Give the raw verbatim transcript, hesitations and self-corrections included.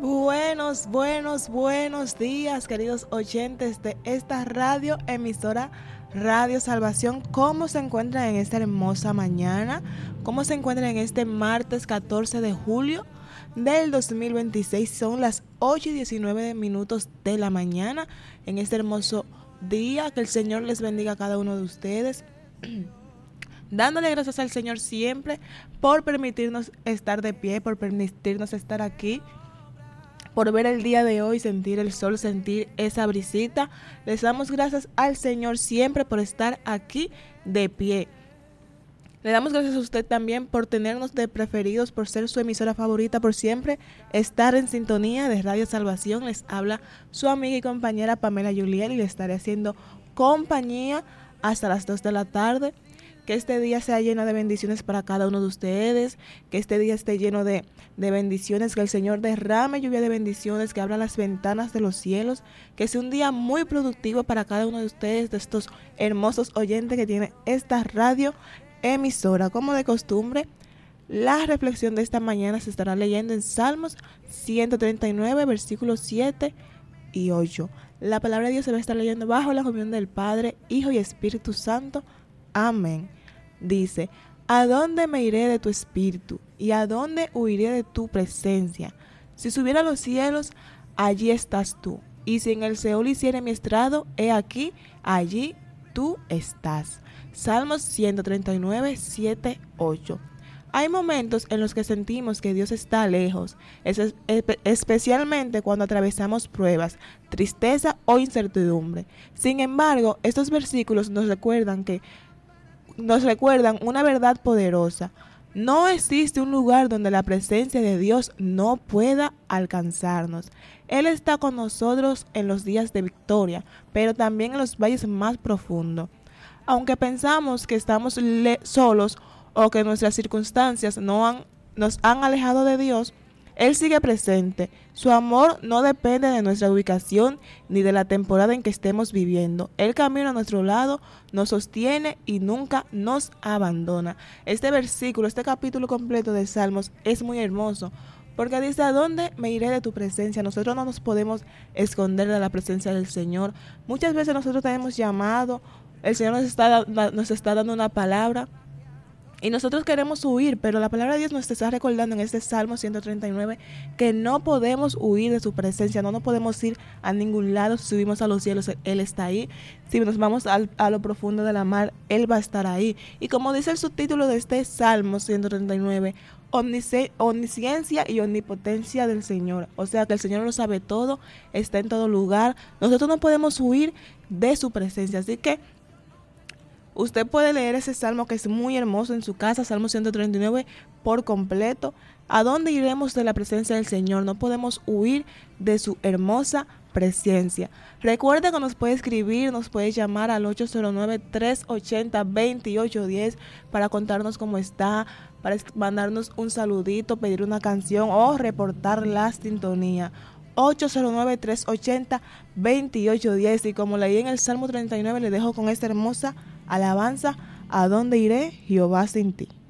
Buenos, buenos, buenos días, queridos oyentes de esta radio emisora Radio Salvación. ¿Cómo se encuentran en esta hermosa mañana? ¿Cómo se encuentran en este martes catorce de julio del dos mil veintiséis? Son las ocho y diecinueve minutos de la mañana en este hermoso día. Que el Señor les bendiga a cada uno de ustedes. Dándole gracias al Señor siempre por permitirnos estar de pie, por permitirnos estar aquí, por ver el día de hoy, sentir el sol, sentir esa brisita. Les damos gracias al Señor siempre por estar aquí de pie. Le damos gracias a usted también por tenernos de preferidos, por ser su emisora favorita, por siempre estar en sintonía de Radio Salvación. Les habla su amiga y compañera Pamela Yuliel y le estaré haciendo compañía hasta las dos de la tarde. Que este día sea lleno de bendiciones para cada uno de ustedes, que este día esté lleno de, de bendiciones, que el Señor derrame lluvia de bendiciones, que abra las ventanas de los cielos, que sea un día muy productivo para cada uno de ustedes, de estos hermosos oyentes que tiene esta radio emisora. Como de costumbre, la reflexión de esta mañana se estará leyendo en Salmos ciento treinta y nueve, versículos siete y ocho. La palabra de Dios se va a estar leyendo bajo la comunión del Padre, Hijo y Espíritu Santo. Amén. Dice: ¿a dónde me iré de tu espíritu? ¿Y a dónde huiré de tu presencia? Si subiera a los cielos, allí estás tú. Y si en el Seol hiciere mi estrado, he aquí, allí tú estás. Salmos ciento treinta y nueve, siete, ocho. Hay momentos en los que sentimos que Dios está lejos, es, especialmente cuando atravesamos pruebas, tristeza o incertidumbre. Sin embargo, estos versículos nos recuerdan que nos recuerdan una verdad poderosa. No existe un lugar donde la presencia de Dios no pueda alcanzarnos. Él está con nosotros en los días de victoria, pero también en los valles más profundos. Aunque pensamos que estamos solos o que nuestras circunstancias no han, nos han alejado de Dios, Él sigue presente. Su amor no depende de nuestra ubicación ni de la temporada en que estemos viviendo. Él camina a nuestro lado, nos sostiene y nunca nos abandona. Este versículo, este capítulo completo de Salmos es muy hermoso, porque dice: ¿a dónde me iré de tu presencia? Nosotros no nos podemos esconder de la presencia del Señor. Muchas veces nosotros tenemos llamado, el Señor nos está, nos está dando una palabra, y nosotros queremos huir, pero la palabra de Dios nos está recordando en este Salmo ciento treinta y nueve que no podemos huir de su presencia, no nos podemos ir a ningún lado. Si subimos a los cielos, Él está ahí. Si nos vamos al, a lo profundo de la mar, Él va a estar ahí. Y como dice el subtítulo de este Salmo ciento treinta y nueve, omnisciencia y omnipotencia del Señor. O sea que el Señor lo sabe todo, está en todo lugar. Nosotros no podemos huir de su presencia, así que usted puede leer ese salmo que es muy hermoso en su casa, Salmo ciento treinta y nueve por completo. ¿A dónde iremos de la presencia del Señor? No podemos huir de su hermosa presencia. Recuerda que nos puede escribir, nos puede llamar al ocho cero nueve, tres ocho cero, dos ocho uno cero para contarnos cómo está, para mandarnos un saludito, pedir una canción o reportar la sintonía. ocho cero nueve, tres ocho cero, dos ocho uno cero. Y como leí en el Salmo treinta y nueve, le dejo con esta hermosa alabanza: ¿a dónde iré, Jehová, sin ti?